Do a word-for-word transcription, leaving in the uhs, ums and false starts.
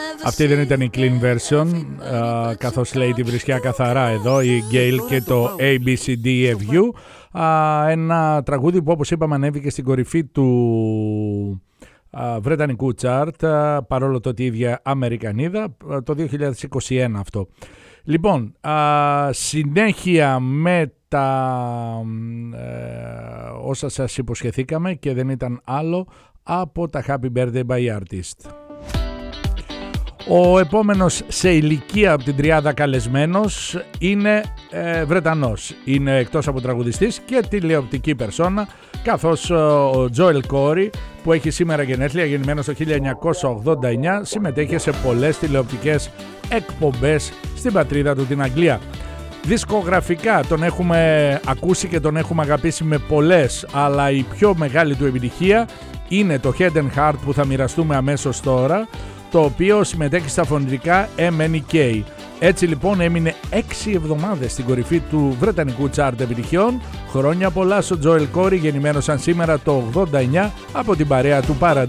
Αυτή δεν ήταν η clean version, uh, καθώς λέει τη βρισιά καθαρά εδώ η Gail και το A B C D E F U. Uh, ένα τραγούδι που, όπως είπαμε, ανέβηκε στην κορυφή του uh, βρετανικού chart, uh, παρόλο το ότι η ίδια Αμερικανίδα, uh, το δύο χιλιάδες είκοσι ένα αυτό. Λοιπόν, uh, συνέχεια με τα uh, όσα σας υποσχεθήκαμε και δεν ήταν άλλο από τα Happy Birthday by Artist. Ο επόμενος σε ηλικία από την τριάδα καλεσμένος είναι ε, Βρετανός. Είναι εκτός από τραγουδιστής και τηλεοπτική περσόνα, καθώς ο Joel Corry, που έχει σήμερα γενέθλια, γεννημένος το χίλια εννιακόσια ογδόντα εννιά, συμμετέχει σε πολλές τηλεοπτικές εκπομπές στην πατρίδα του, την Αγγλία. Δισκογραφικά τον έχουμε ακούσει και τον έχουμε αγαπήσει με πολλές, αλλά η πιο μεγάλη του επιτυχία είναι το Head and Heart που θα μοιραστούμε αμέσως τώρα, το οποίο συμμετέχει στα φωνητικά εμ εν ι κέι. Έτσι λοιπόν έμεινε έξι εβδομάδες στην κορυφή του βρετανικού τσάρτ επιτυχιών. Χρόνια πολλά στο Joel Corry, γεννημένος σαν σήμερα το ογδόντα εννιά, από την παρέα του Paradise.